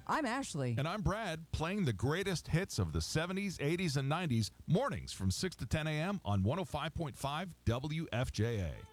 I'm Ashley. And I'm Brad, playing the greatest hits of the 70s, 80s, and 90s, mornings from 6 to 10 a.m. on 105.5 WFJA.